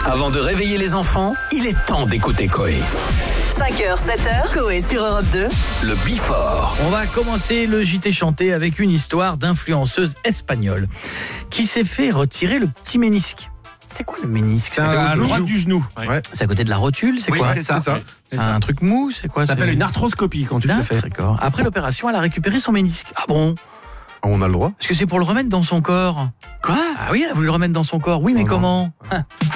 Avant de réveiller les enfants, il est temps d'écouter Coé. 5h, 7h, Coé sur Europe 2. Le Bifort. On va commencer le JT chanté avec une histoire d'influenceuse espagnole qui s'est fait retirer le petit ménisque. C'est quoi le ménisque? C'est à droite du genou. Ouais. C'est à côté de la rotule, c'est quoi? c'est ça. C'est un truc mou, c'est quoi? Ça s'appelle une arthroscopie quand tu le fais. D'accord. Après l'opération, elle a récupéré son ménisque. Ah bon? On a le droit. Est-ce que c'est pour le remettre dans son corps? Quoi? Ah oui, elle a voulu le remettre dans son corps. Oui, mais Oh non. comment?